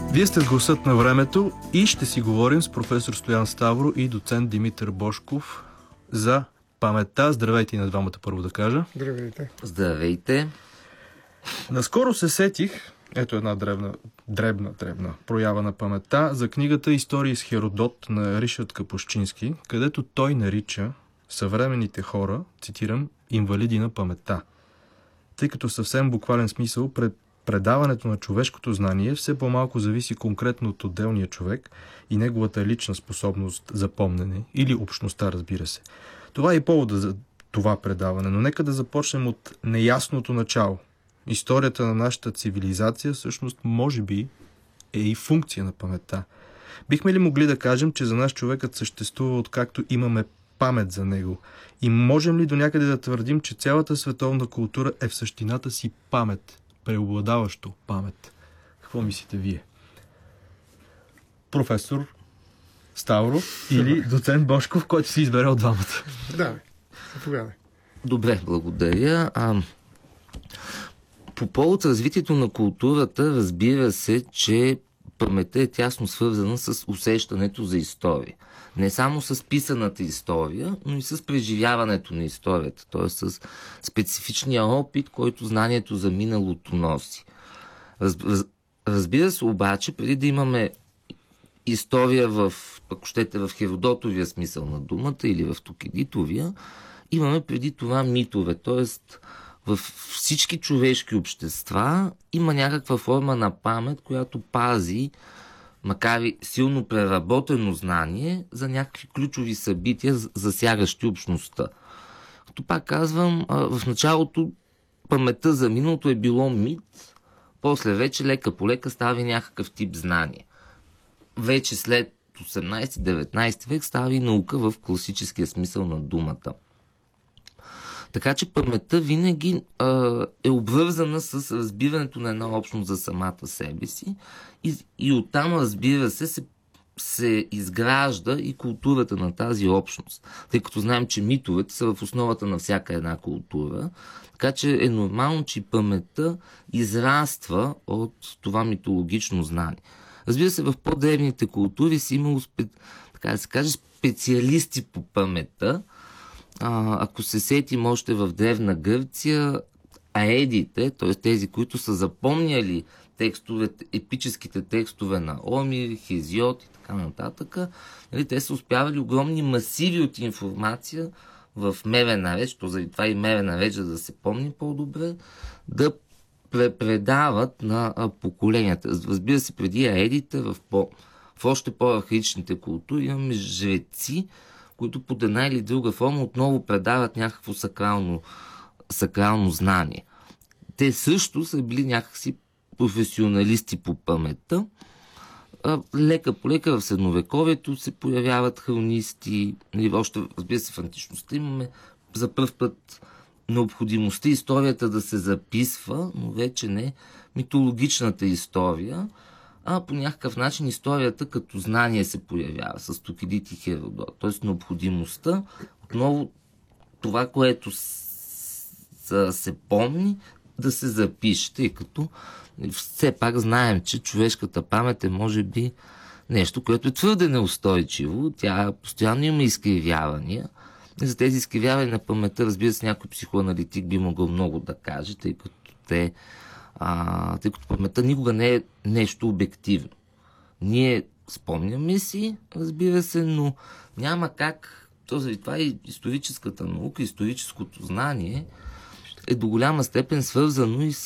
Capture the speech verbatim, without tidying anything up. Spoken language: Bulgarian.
Вие сте с гласът на времето и ще си говорим с професор Стоян Ставро и доцент Димитър Божков за паметта. Здравейте и на двамата, първо да кажа. Здравейте. Здравейте. Наскоро се сетих, ето една дребна, дребна, дребна проява на паметта, за книгата "Истории с Херодот" на Ришард Капущински, където той нарича съвременните хора, цитирам, инвалиди на паметта. Тъй като съвсем буквален смисъл пред предаването на човешкото знание все по-малко зависи конкретно от отделния човек и неговата лична способност за помнене или общността, разбира се. Това е и повода за това предаване, но нека да започнем от неясното начало. Историята на нашата цивилизация всъщност може би е и функция на паметта. Бихме ли могли да кажем, че за нас човекът съществува откакто имаме памет за него? И можем ли до някъде да твърдим, че цялата световна култура е в същината си памет? Преобладаващо памет. Какво мислите вие? Професор Ставро или доцент Божков, който си избере от двамата? Да, заповядай. Добре, благодаря. А, по повод развитието на културата, разбира се, че паметта е тясно свързана с усещането за история. Не само с писаната история, но и с преживяването на историята, т.е. с специфичния опит, който знанието за миналото носи. Раз, раз, разбира се обаче, преди да имаме история в, ако щете, в Херодотовия смисъл на думата или в Тукидитовия, имаме преди това митове, т.е. във всички човешки общества има някаква форма на памет, която пази, макар и силно преработено знание за някакви ключови събития, засягащи общността. Като пак казвам, в началото паметта за миналото е било мит, после вече лека по лека става и някакъв тип знание. Вече след осемнайсети-деветнайсети век става и наука в класическия смисъл на думата. Така че паметта винаги а, е обвързана с разбирането на една общност за самата себе си и, и оттам, разбира се, се, се изгражда и културата на тази общност. Тъй като знаем, че митовете са в основата на всяка една култура, така че е нормално, че паметта израства от това митологично знание. Разбира се, в по-древните култури си имало, така да се каже, специалисти по паметта. А, ако се сетим още в Древна Гърция, аедите, т.е. тези, които са запомняли текстовете, епическите текстове на Омир, Хезиод и така нататък, нали, те са успявали огромни масиви от информация в мерена реч, то заради това и мерена реч, за да се помни по-добре, да препредават на поколенията. Разбира се, преди аедите, в, по, в още по-архаичните култури имаме жреци, които под една или друга форма отново предават някакво сакрално, сакрално знание. Те също са били някакси професионалисти по паметта. Лека по лека в средновековието се появяват хронисти. Още, разбира се, в античността имаме за пръв път необходимостта историята да се записва, но вече не митологичната история, а по някакъв начин историята като знание се появява с Тукидид и Херодот. Тоест необходимостта, отново това, което с, се помни, да се запише, тъй като все пак знаем, че човешката памет е може би нещо, което е твърде неустойчиво. Тя постоянно има изкривявания. И за тези изкривявания на паметта, разбира се, някой психоаналитик би могъл много да каже, тъй като те А, тъй като паметта никога не е нещо обективно. Ние спомняме си, разбира се, но няма как. То заради това и историческата наука, историческото знание е до голяма степен свързано и с